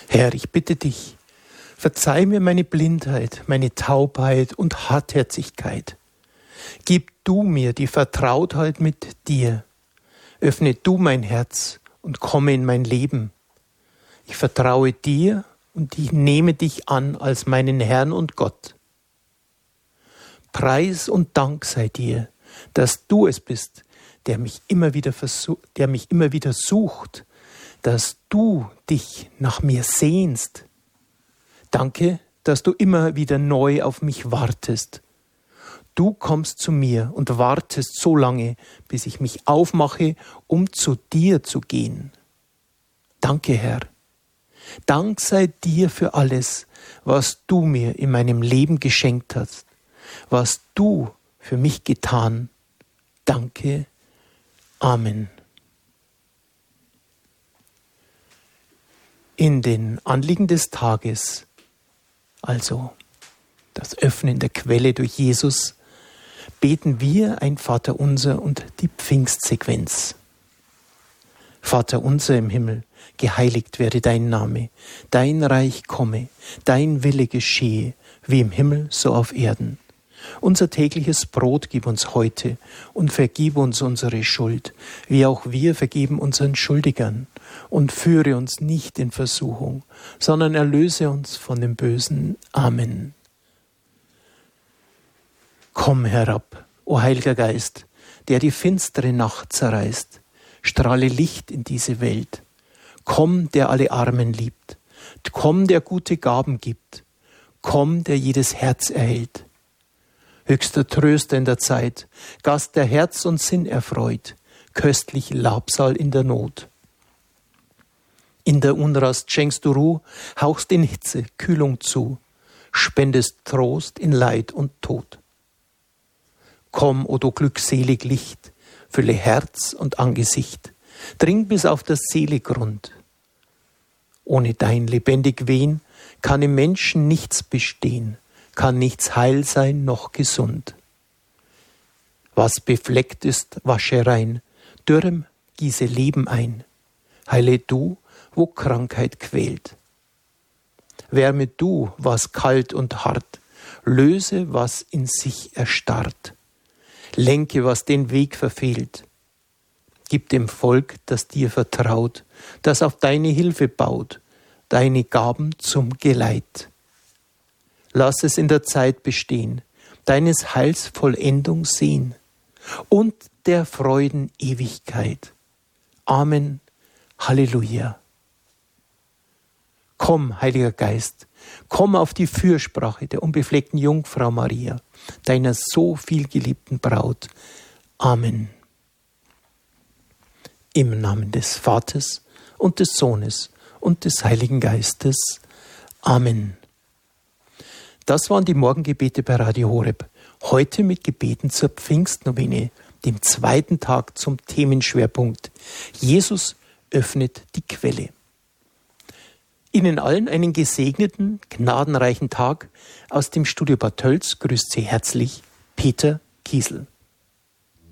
Herr, ich bitte dich, verzeih mir meine Blindheit, meine Taubheit und Hartherzigkeit. Gib du mir die Vertrautheit mit dir. Öffne du mein Herz und komme in mein Leben. Ich vertraue dir und ich nehme dich an als meinen Herrn und Gott. Preis und Dank sei dir, dass du es bist, der mich immer wieder sucht, dass du dich nach mir sehnst. Danke, dass du immer wieder neu auf mich wartest. Du kommst zu mir und wartest so lange, bis ich mich aufmache, um zu dir zu gehen. Danke, Herr. Dank sei dir für alles, was du mir in meinem Leben geschenkt hast, was du für mich getan. Danke. Amen. In den Anliegen des Tages, also das Öffnen der Quelle durch Jesus, beten wir ein Vaterunser und die Pfingstsequenz. Vater unser im Himmel, geheiligt werde dein Name, dein Reich komme, dein Wille geschehe, wie im Himmel so auf Erden. Unser tägliches Brot gib uns heute und vergib uns unsere Schuld, wie auch wir vergeben unseren Schuldigern. Und führe uns nicht in Versuchung, sondern erlöse uns von dem Bösen. Amen. Komm herab, o Heiliger Geist, der die finstere Nacht zerreißt. Strahle Licht in diese Welt. Komm, der alle Armen liebt. Komm, der gute Gaben gibt. Komm, der jedes Herz erhält. Höchster Tröster in der Zeit, Gast, der Herz und Sinn erfreut, köstlich Labsal in der Not. In der Unrast schenkst du Ruh, hauchst in Hitze Kühlung zu, spendest Trost in Leid und Tod. Komm, o du glückselig Licht, fülle Herz und Angesicht, dring bis auf das Seelegrund. Ohne dein lebendig Wehen kann im Menschen nichts bestehen, kann nichts heil sein noch gesund. Was befleckt ist, wasche rein, dürrem gieße Leben ein. Heile du, wo Krankheit quält. Wärme du, was kalt und hart, löse, was in sich erstarrt. Lenke, was den Weg verfehlt. Gib dem Volk, das dir vertraut, das auf deine Hilfe baut, deine Gaben zum Geleit. Lass es in der Zeit bestehen, deines Heils Vollendung sehen und der Freuden Ewigkeit. Amen. Halleluja. Komm, Heiliger Geist, komm auf die Fürsprache der unbefleckten Jungfrau Maria, deiner so viel geliebten Braut. Amen. Im Namen des Vaters und des Sohnes und des Heiligen Geistes. Amen. Das waren die Morgengebete bei Radio Horeb. Heute mit Gebeten zur Pfingstnovene, dem zweiten Tag zum Themenschwerpunkt Jesus öffnet die Quelle. Ihnen allen einen gesegneten, gnadenreichen Tag aus dem Studio Bad Tölz grüßt Sie herzlich Peter Kiesel.